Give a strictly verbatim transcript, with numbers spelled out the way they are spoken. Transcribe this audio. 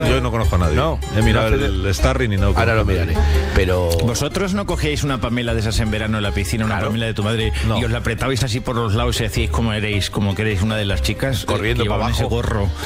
Yo no conozco a nadie. No. He mirado No hace el Starring y no. Ahora lo miraré. Pero... ¿Vosotros no cogíais una Pamela de esas en verano en la piscina, una Claro. Pamela de tu madre, No. y os la apretabais así por los lados y decíais cómo erais, como que erais una de las chicas? Corriendo que llevaban para abajo. ese gorro.